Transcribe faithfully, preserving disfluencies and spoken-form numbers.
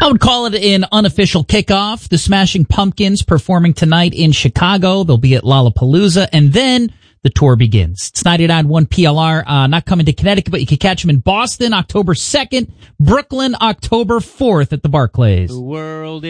I would call it an unofficial kickoff. The Smashing Pumpkins performing tonight in Chicago. They'll be at Lollapalooza, and then the tour begins. It's ninety-nine point one P L R, uh, not coming to Connecticut, but you can catch them in Boston October second, Brooklyn October fourth at the Barclays. The world